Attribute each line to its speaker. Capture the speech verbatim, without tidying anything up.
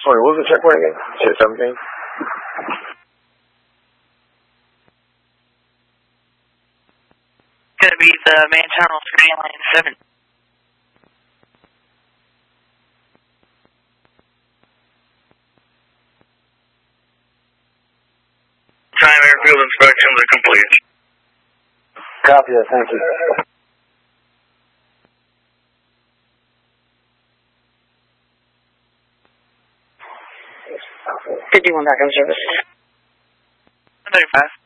Speaker 1: Sorry, what was the checkpoint again? Shit, seventeen?
Speaker 2: Gonna be the main terminal three, lane seven.
Speaker 3: Time airfield inspections are complete.
Speaker 1: Copy that, thank you.
Speaker 4: fifty-one back on service.
Speaker 2: one thirty-five.